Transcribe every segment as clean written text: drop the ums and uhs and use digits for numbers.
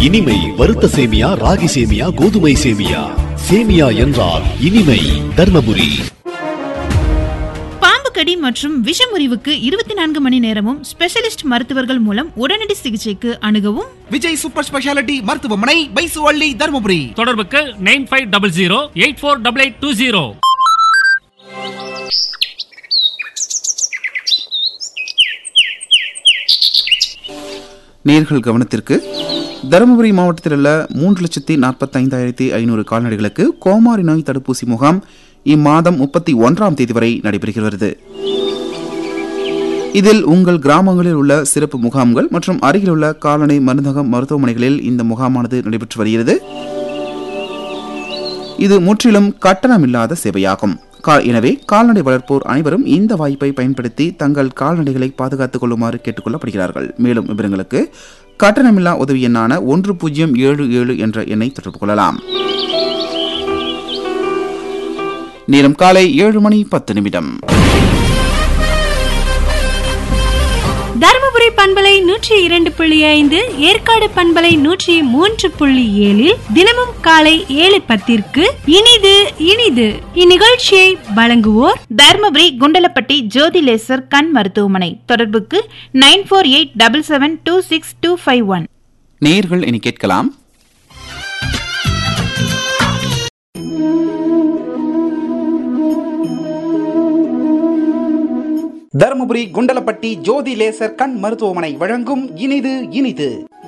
இனிமை வறுத்த சேமியா, ராகி சேமியா, கோதுமை சேமியா. சேமியா என்றால் இனிமை. தர்மபுரி. பாம்பு கடி மற்றும் விஷமுறிவுக்கு 24 மணி நேரமும் ஸ்பெஷலிஸ்ட் மருத்துவர்கள் மூலம் உடனடி சிகிச்சைக்கு அணுகவும் விஜய் சூப்பர் ஸ்பெஷாலிட்டி மருத்துவமனை, பைசுவள்ளி, தர்மபுரி. தொடர்புக்கு 9500848820. நேர்கள் கவனத்திற்கு, தருமபுரி மாவட்டத்தில் உள்ள 3,45,500 கால்நடைகளுக்கு கோமாரி நோய் தடுப்பூசி முகாம் இம்மாதம் 31ஆம் தேதி வரை நடைபெறுகிறது. இதில் உங்கள் கிராமங்களில் உள்ள சிறப்பு முகாம்கள் மற்றும் அருகில் உள்ள கால்நடை மருந்தகம், மருத்துவமனைகளில் இந்த முகாமானது நடைபெற்று வருகிறது. இது முற்றிலும் கட்டணமில்லாத சேவையாகும். எனவே கால்நடை வளர்ப்போர் அனைவரும் இந்த வாய்ப்பை பயன்படுத்தி தங்கள் கால்நடைகளை பாதுகாத்துக் கொள்ளுமாறு கேட்டுக்கொள்ளப்படுகிறார்கள். மேலும் விவரங்களுக்கு கட்டணமில்லா உதவி எண்ணான 1077 என்ற எண்ணை தொடர்பு கொள்ளலாம். நேரம் காலை 7:10. தர்மபுரி பண்பலை 102.5, ஏற்காடு பண்பலை 103.7 தினமும் காலை 7:10 இனிது இனிது இந்நிகழ்ச்சியை வழங்குவோர் தர்மபுரி குண்டலப்பட்டி ஜோதி லேசர் கண் மருத்துவமனை. தொடர்புக்கு 9487726251. நேயர்கள் இனி கேட்கலாம். தர்மபுரி குண்டலப்பட்டி ஜோதி லேசர் கண் மருத்துவமனை வழங்கும் இனிது இனிது.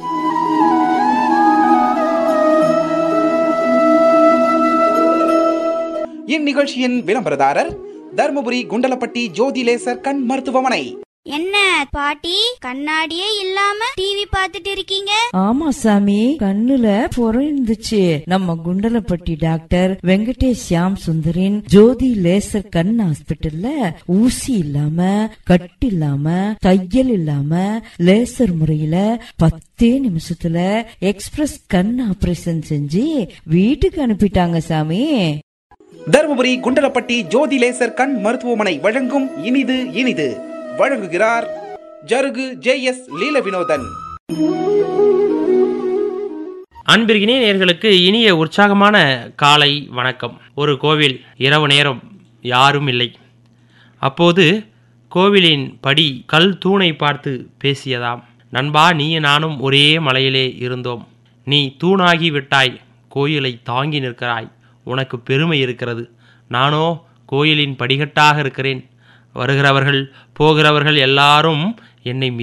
இந்நிகழ்ச்சியின் விளம்பரதாரர் தர்மபுரி குண்டலப்பட்டி ஜோதி லேசர் கண் மருத்துவமனை. என்ன பாட்டி, கண்ணாடியே இல்லாம டிவி பார்த்துட்டு இருக்கீங்க? ஆமா சாமி, கண்ணுல புற இருந்துச்சு. நம்ம குண்டலப்பட்டி டாக்டர் வெங்கடேஷ் ஷியாம் சுந்தரின் ஜோதி லேசர் கண் ஹாஸ்பிட்டல்ல ஊசி இல்லாம, கட்டு இல்லாம, தையல் இல்லாம லேசர் முறையில 10 நிமிஷத்துல எக்ஸ்பிரஸ் கண் ஆபரேஷன் செஞ்சு வீட்டுக்கு அனுப்பிட்டாங்க சாமி. தர்மபுரி குண்டலப்பட்டி ஜோதி லேசர் கண் மருத்துவமனை வழங்கும் இனிது இனிது. வழங்குகிறார் ஜருகு JS லீல வினோதன். அன்பிற்கினிய நேயர்களுக்கு இனிய உற்சாகமான காலை வணக்கம். ஒரு கோவில், இரவு நேரம், யாரும் இல்லை. அப்போது கோவிலின் படி கல் தூணை பார்த்து பேசியதாம். நண்பா, நீயும் நானும் ஒரே மலையிலே இருந்தோம். நீ தூணாகி விட்டாய், கோயிலை தாங்கி நிற்கிறாய், உனக்கு பெருமை இருக்கிறது. நானோ கோயிலின் படிக்கட்டாக இருக்கிறேன். வருகிறவர்கள் போகிறவர்கள் எல்லாரும் என்னை